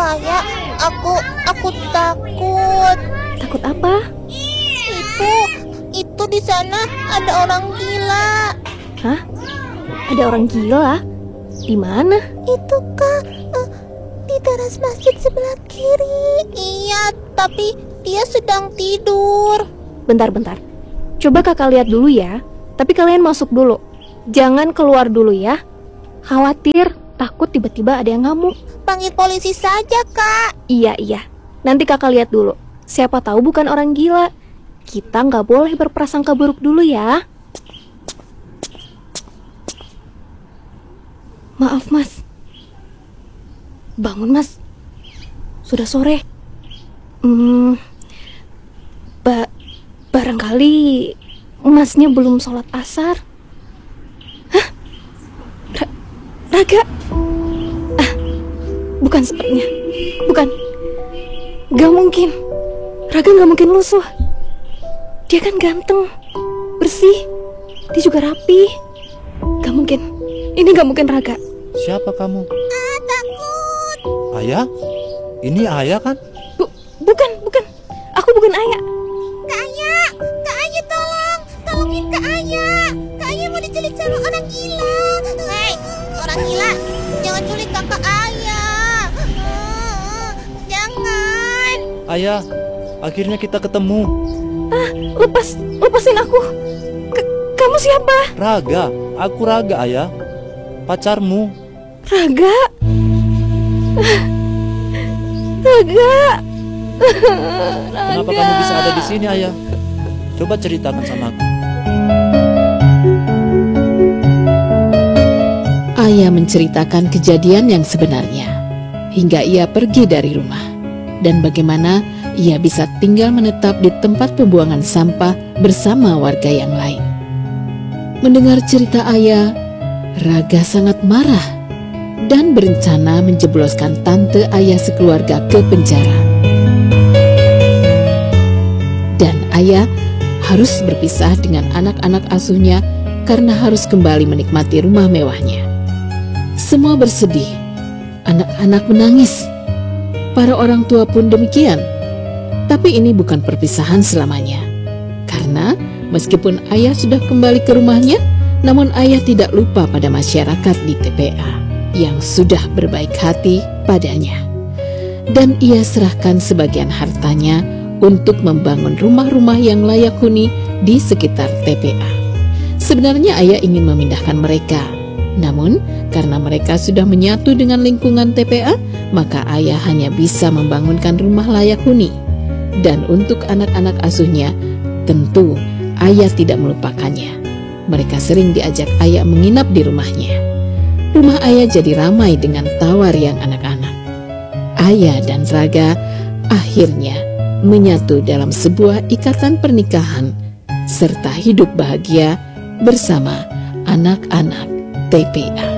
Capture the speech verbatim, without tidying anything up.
Ayah, aku aku takut. Takut apa? Itu, itu di sana ada orang gila. Hah? Ada orang gila? Di mana? Itu Kak, uh, di teras masjid sebelah kiri. Iya, tapi dia sedang tidur. Bentar-bentar. Coba kakak lihat dulu ya. Tapi kalian masuk dulu. Jangan keluar dulu ya. Khawatir, takut tiba-tiba ada yang ngamuk. Panggil polisi saja, Kak. Iya, iya. Nanti kakak lihat dulu. Siapa tahu bukan orang gila. Kita nggak boleh berprasangka buruk dulu ya. Maaf, Mas. Bangun, Mas. Sudah sore. Hmm, ba barangkali Masnya belum sholat asar. Hah? Ra Raga? Ah, bukan sepertinya. Bukan. Gak mungkin. Raga gak mungkin lusuh. Dia kan ganteng, bersih, dia juga rapi. Gak mungkin. Ini gak mungkin Raga. Siapa kamu? Ah, takut. Ayah? Ini ayah kan? Bu bukan, bukan. Aku bukan ayah. Kak Ayah, Kak Ayah tolong. Tolongin Kak Ayah. Kak Ayah mau diculik sama orang gila. Hei, orang gila, jangan culik kakak Ayah. Uh, jangan. Ayah, akhirnya kita ketemu. Ah, lepas, lepasin aku. K kamu siapa? Raga, aku Raga, ayah. Pacarmu. Raga. Raga. Kenapa kamu bisa ada di sini, ayah? Coba ceritakan sama aku. Ayah menceritakan kejadian yang sebenarnya hingga ia pergi dari rumah dan bagaimana ia bisa tinggal menetap di tempat pembuangan sampah bersama warga yang lain. Mendengar cerita ayah, Raga sangat marah dan berencana menjebloskan tante ayah sekeluarga ke penjara. Dan ayah harus berpisah dengan anak-anak asuhnya karena harus kembali menikmati rumah mewahnya. Semua bersedih, anak-anak menangis, para orang tua pun demikian. Tapi ini bukan perpisahan selamanya, karena meskipun ayah sudah kembali ke rumahnya, namun ayah tidak lupa pada masyarakat di T P A yang sudah berbaik hati padanya. Dan ia serahkan sebagian hartanya untuk membangun rumah-rumah yang layak huni di sekitar T P A. Sebenarnya ayah ingin memindahkan mereka, namun karena mereka sudah menyatu dengan lingkungan T P A, maka ayah hanya bisa membangunkan rumah layak huni. Dan untuk anak-anak asuhnya, tentu ayah tidak melupakannya. Mereka sering diajak ayah menginap di rumahnya. Rumah ayah jadi ramai dengan tawa riang anak-anak. Ayah dan Raga akhirnya menyatu dalam sebuah ikatan pernikahan serta hidup bahagia bersama anak-anak T P A.